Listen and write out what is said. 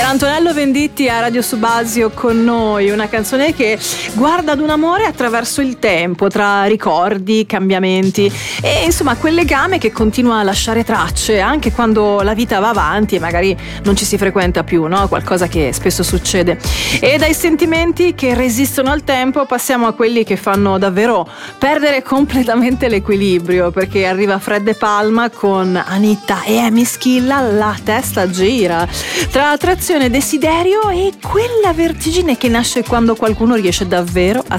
Era Antonello Venditti a Radio Subasio con noi, una canzone che guarda ad un amore attraverso il tempo, tra ricordi, cambiamenti e insomma quel legame che continua a lasciare tracce anche quando la vita va avanti e magari non ci si frequenta più, no? Qualcosa che spesso succede. E dai sentimenti che resistono al tempo passiamo a quelli che fanno davvero perdere completamente l'equilibrio, perché arriva Fred De Palma con Anitta e Amy Schilla, la testa gira tra attrazione, desiderio e quella vertigine che nasce quando qualcuno riesce davvero a